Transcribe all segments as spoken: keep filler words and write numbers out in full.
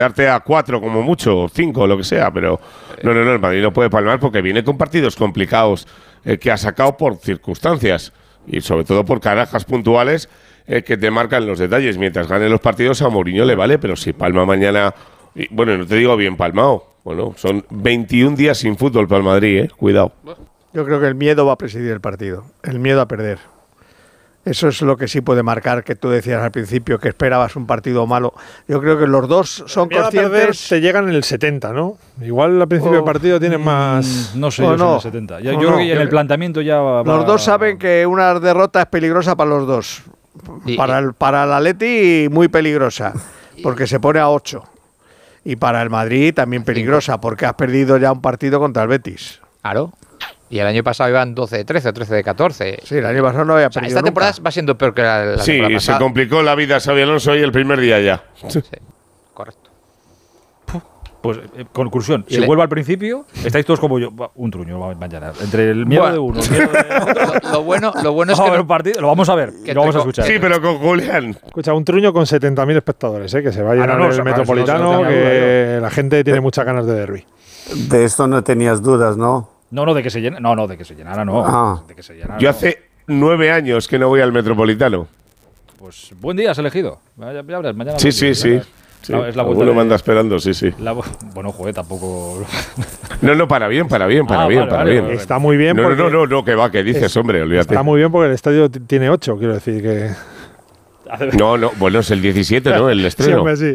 quedarte a cuatro como mucho, cinco, lo que sea, pero no, no, no, el Madrid no puede palmar porque viene con partidos complicados eh, que ha sacado por circunstancias y sobre todo por carajas puntuales eh, que te marcan los detalles. Mientras gane los partidos a Mourinho le vale, pero si palma mañana, y, bueno, no te digo bien palmado, bueno, son veintiún días sin fútbol para el Madrid, eh, cuidado. Yo creo que el miedo va a presidir el partido, el miedo a perder. Eso es lo que sí puede marcar, que tú decías al principio que esperabas un partido malo. Yo creo que los dos son conscientes. Te llegan en el setenta, ¿no? Igual al principio del partido tienen más. No sé, o yo no. en el setenta. Yo, O yo creo no. que en el planteamiento ya va, Los dos saben que una derrota es peligrosa para los dos. Y- Para el, para el Atleti muy peligrosa, porque se pone a ocho. Y para el Madrid también peligrosa, porque has perdido ya un partido contra el Betis. Claro. Y el año pasado iban doce de trece, trece de catorce. Sí, el año pasado no había O sea, perdido esta temporada nunca. va siendo peor que la, la Sí, temporada se pasada. complicó la vida a Xabi Alonso hoy el primer día ya. Sí, correcto. Pues, eh, conclusión, Y si le- vuelvo al principio, estáis todos como yo. Va, un truño va- mañana. Entre el miedo Bueno. de uno, el miedo de otro. Lo, lo bueno, lo bueno es Vamos que a ver no- un partido, lo vamos a ver, Que lo vamos a tengo- escuchar. Sí, pero con Julián. Escucha, un truño con setenta mil espectadores, ¿eh? Que se va a llenar Ah, no, no, el eso, Metropolitano, eso no tenía que la gente tiene muchas ganas de derbi. De esto no tenías dudas, ¿no? No, no, de que se llene, no, no, de que se llenara, no. Ah. De que se llenara, Yo no. hace nueve años que no voy al Metropolitano. Pues buen día has elegido. Ya, ya verás, mañana. Sí, buen sí, día, sí. mañana. sí. La- es la vuelta Alguno de- me anda esperando, sí, sí. la vo- bueno, joder, tampoco. No, no, para bien, para bien, para Ah, bien, vale, para vale, bien. vale. Está muy bien No, no, porque no, no, no, que va, que dices, es- hombre, olvídate. está muy bien porque el estadio t- tiene ocho, quiero decir que. No, no, bueno, es el diecisiete, ¿no? El Sí, estreno. hombre, sí.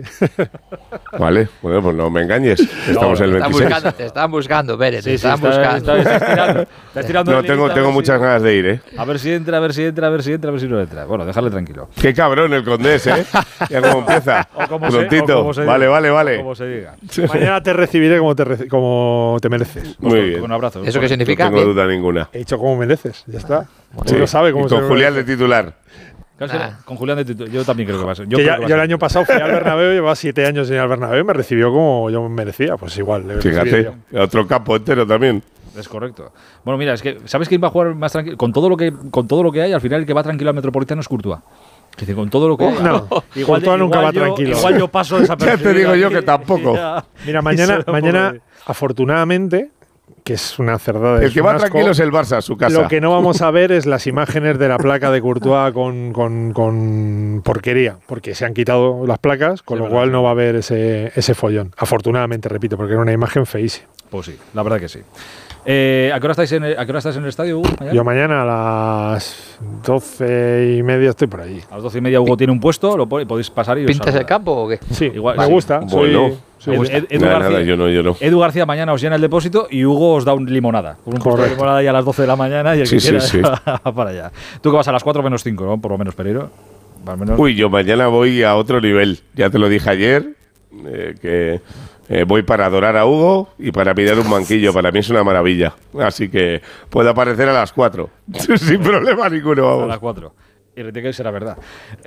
Vale, bueno, pues no me engañes. Estamos en el te están veintiséis. buscando, te están buscando, Pérez, te Sí, sí, están está, buscando. está- está estirando, está estirando No, el tengo, límite, a tengo ver muchas si- ganas de ir, ¿eh? A ver si entra, a ver si entra, a ver si entra, a ver si no entra. Bueno, dejarle tranquilo. Qué cabrón el Condés, ¿eh? Ya como empieza. O como se- Prontito. o como se diga. Vale, vale, vale. Como se diga. Mañana te recibiré como te, reci- como te mereces. Muy bien. Un abrazo. ¿Eso qué No significa? tengo Bien. duda ninguna. He dicho como mereces, ya está. Sí. Uno sabe cómo Y se con lo Julián de merece. titular. Casi- Nah. Con Julián de Tito- yo también creo que va a ser. Yo Que creo ya- que va a yo el ser. año pasado fui al Bernabéu, llevaba siete años sin ir al Bernabéu, me recibió como yo merecía, pues igual. le recibí Fíjate, yo. otro campo entero también. Es correcto. Bueno, mira, es que ¿sabes quién va a jugar más tranquilo? Con todo lo que con todo lo que hay, al final el que va tranquilo al Metropolitano es Courtois. Es decir, con todo lo que hay. No, Courtois nunca va yo- tranquilo. Igual yo paso desapercibido. Ya te digo yo aquí que tampoco. y ya- Mira, y mañana, se lo mañana pongo afortunadamente, que es una cerdada. El es que un va asco, tranquilo es el Barça, su casa. Lo que no vamos a ver es las imágenes de la placa de Courtois con, con, con porquería, porque se han quitado las placas, con Sí, lo verdad. cual no va a haber ese, ese follón. Afortunadamente, repito, porque era una imagen feísima. ahí. Pues sí, la verdad que sí. Eh, ¿a, qué hora estáis en el, ¿A qué hora estás en el estadio, Hugo? ¿Mañana? Yo mañana a las doce y media estoy por allí. A las doce y media Hugo tiene un puesto, lo po- podéis pasar y os ¿Pintas saluda. el campo o qué? Sí, Igual, me sí. gusta. soy- Bueno. soy- Ed- Edu, Nada, García, nada, yo no, yo no. Edu García mañana os llena el depósito y Hugo os da un limonada. Un puesto de Correcto. limonada ahí a las doce de la mañana y el Sí, que sí, quiera sí. va para allá. Tú que vas a las cuatro menos cinco, ¿no? Por lo menos, Pereiro. Al menos. Uy, yo mañana voy a otro nivel. Ya te lo dije ayer, eh, que eh, voy para adorar a Hugo y para mirar un banquillo. Para mí es una maravilla. Así que puedo aparecer a las cuatro. Sin problema ninguno, A las vamos. cuatro. Y retiene que será verdad.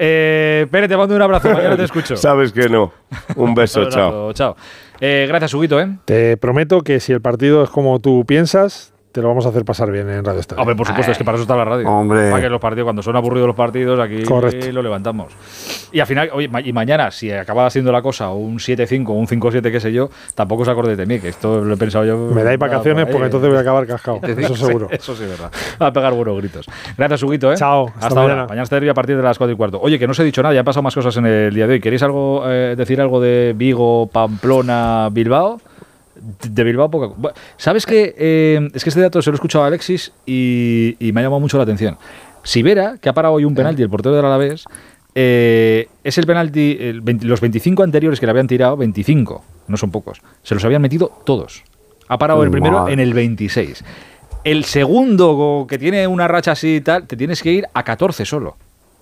Eh, Pere, te mando un abrazo. Mañana te escucho. Sabes que no. Un beso, Un chao. abrazo, chao. Eh, gracias, Huguito, ¿eh? Te prometo que si el partido es como tú piensas, te lo vamos a hacer pasar bien en Radio Estadio. Hombre, por supuesto, es que para eso está la radio. Hombre. Para que los partidos, cuando son aburridos los partidos, aquí Correcto. lo levantamos. Y al final, oye, ma- y mañana, si acaba siendo la cosa un siete cinco, un cinco siete, qué sé yo, tampoco os acordéis de mí, que esto lo he pensado yo. Me dais vacaciones por ahí, porque eh. entonces voy a acabar cascado. Eso seguro. Eso sí, es verdad. Va a pegar buenos gritos. Gracias, Huguito, ¿eh? Chao, Hasta, hasta ahora. mañana. Mañana estaré a partir de las cuatro y cuarto. Oye, que no os he dicho nada, ya han pasado más cosas en el día de hoy. ¿Queréis algo, eh, decir algo de Vigo, Pamplona, Bilbao? De Bilbao, poca. Bueno, ¿sabes qué? Eh, es que este dato se lo he escuchado a Alexis y, y me ha llamado mucho la atención. Sivera, que ha parado hoy un penalti, el portero del Alavés, eh, es el penalti, el veinte los veinticinco anteriores que le habían tirado, veinticinco, no son pocos, se los habían metido todos. Ha parado el primero Madre. en el veintiséis. El segundo, que tiene una racha así y tal, te tienes que ir a catorce solo.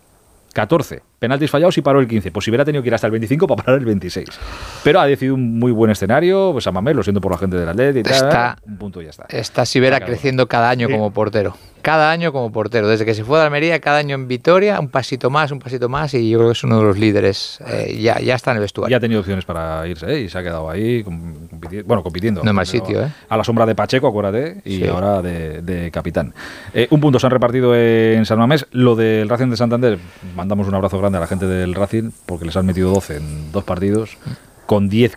catorce. Penaltis fallados y paró el quince. Pues si hubiera tenido que ir hasta el veinticinco para parar el veintiséis. Pero ha decidido un muy buen escenario. Pues a Mamés, lo siento por la gente del Atleti y tal. Está- Un punto y ya está. Está Sivera Acabó. creciendo cada año Sí. como portero. Cada año como portero. Desde que se fue de Almería, cada año en Vitoria, un pasito más, un pasito más. Y yo creo que es uno de los líderes. Eh, ya, ya está en el vestuario. Ya ha tenido opciones para irse, ¿eh? Y se ha quedado ahí com- compiti- bueno, compitiendo. No es mal Pero sitio, ¿eh? A la sombra de Pacheco, acuérdate, y Sí. ahora de, de capitán. Eh, un punto se han repartido en San Mamés. Lo del Racing de Santander, mandamos un abrazo grande a la gente del Racing, porque les han metido doce en dos partidos. con diez